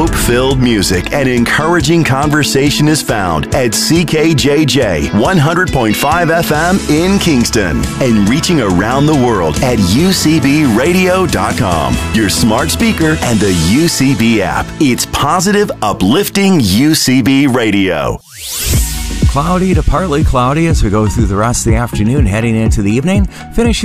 Hope-filled music and encouraging conversation is found at CKJJ 100.5 FM in Kingston and reaching around the world at UCBradio.com, your smart speaker, and the UCB app. It's positive, uplifting UCB Radio. Cloudy to partly cloudy as we go through the rest of the afternoon, heading into the evening. Finish